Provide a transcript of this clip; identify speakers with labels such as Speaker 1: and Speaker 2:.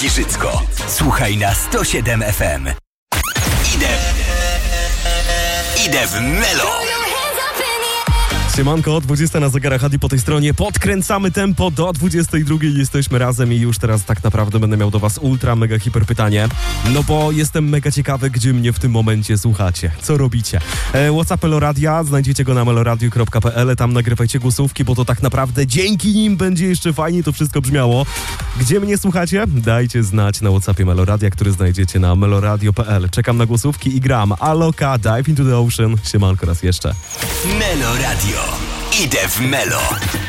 Speaker 1: Giżycko. Słuchaj na 107 FM. Idę w Melo.
Speaker 2: Siemanko, 20 na zegarach, Adi po tej stronie. Podkręcamy tempo do 22. Jesteśmy razem i już teraz tak naprawdę będę miał do was ultra, mega, hiper pytanie. No bo jestem mega ciekawy, gdzie mnie w tym momencie słuchacie. Co robicie? WhatsApp Meloradia, znajdziecie go na meloradio.pl. Tam nagrywajcie głosówki, bo to tak naprawdę dzięki nim będzie jeszcze fajnie to wszystko brzmiało. Gdzie mnie słuchacie? Dajcie znać na WhatsAppie Meloradia, który znajdziecie na meloradio.pl. Czekam na głosówki i gram. Aloka, Dive into the Ocean. Siemanko raz jeszcze.
Speaker 1: Meloradio. Idę w Melo.